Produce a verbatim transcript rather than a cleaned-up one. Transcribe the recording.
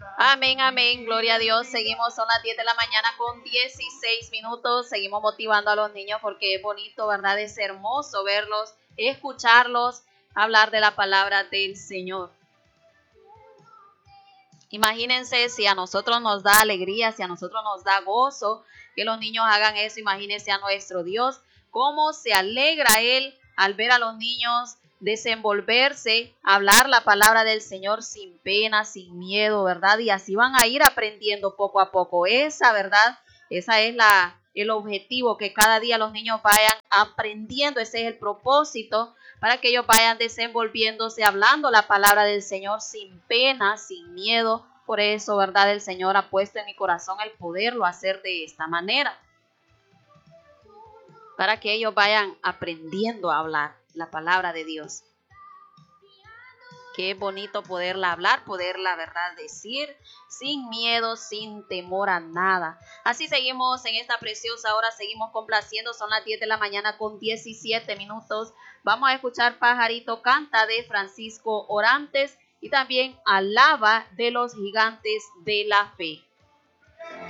Amén, amén, gloria a Dios. Seguimos, son las diez de la mañana con dieciséis minutos. Seguimos motivando a los niños porque es bonito, ¿verdad? Es hermoso verlos, escucharlos, hablar de la palabra del Señor. Imagínense si a nosotros nos da alegría, si a nosotros nos da gozo que los niños hagan eso. Imagínense a nuestro Dios, cómo se alegra Él al ver a los niños desenvolverse, hablar la palabra del Señor sin pena, sin miedo, ¿verdad? Y así van a ir aprendiendo poco a poco. Esa, ¿verdad? Esa es la, el objetivo, que cada día los niños vayan aprendiendo. Ese es el propósito, para que ellos vayan desenvolviéndose, hablando la palabra del Señor sin pena, sin miedo. Por eso, ¿verdad? El Señor ha puesto en mi corazón el poderlo hacer de esta manera, para que ellos vayan aprendiendo a hablar la palabra de Dios. Qué bonito poderla hablar, poderla, ¿verdad?, decir sin miedo, sin temor a nada. Así seguimos en esta preciosa hora, seguimos complaciendo. Son las diez de la mañana con diecisiete minutos. Vamos a escuchar Pajarito Canta de Francisco Orantes y también Alaba de los Gigantes de la Fe.